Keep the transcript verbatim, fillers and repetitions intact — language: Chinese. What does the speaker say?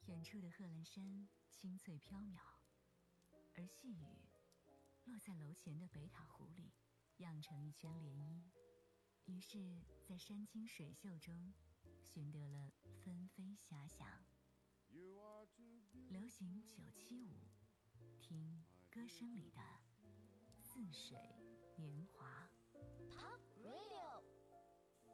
远处的贺兰山清脆飘渺，而细雨落在楼前的北塔湖里，漾成一圈涟漪。于是在山清水秀中寻得了纷飞遐想。流行九七五，听歌声里的似水年华。